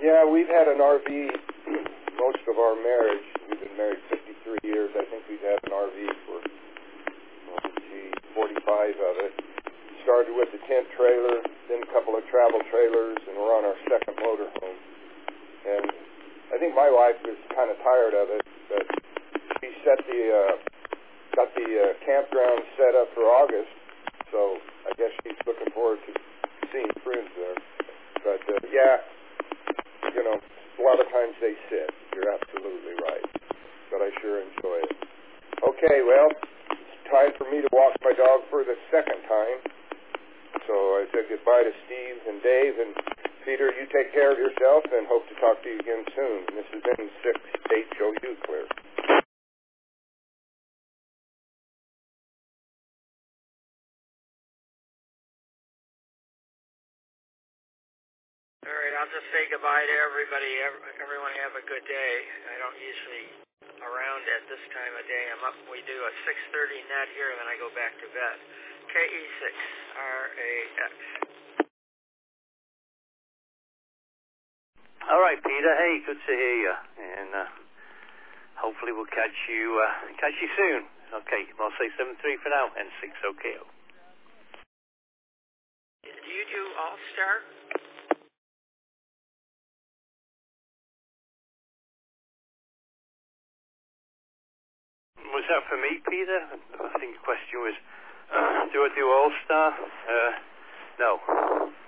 Yeah, we've had an RV most of our marriage. We've been married 53 years. I think we've had an RV for, 45 of it. Started with the tent trailer, then a couple of travel trailers, and we're on our second motorhome. And I think my wife was kind of tired of it, but she got the campground set up for August, so I guess she's looking forward to seeing friends there. But, a lot of times they sit. You're absolutely right. But I sure enjoy it. Okay, well, it's time for me to walk my dog for the second time. So I said goodbye to Steve and Dave, and Peter, you take care of yourself, and hope to talk to you again soon. This has been 6HOU Clear. All right, I'll just say goodbye to everybody. Everyone have a good day. I don't usually around at this time of day. I'm up. We do a 6:30 net here, and then I go back to bed. KE6RAX. All right, Peter. Hey, good to hear you, and hopefully we'll catch you soon. Okay, I'll say 7-3 for now, and 6 OKO. Do you do All-Star? Was that for me, Peter? I think the question was, do I do All-Star? No.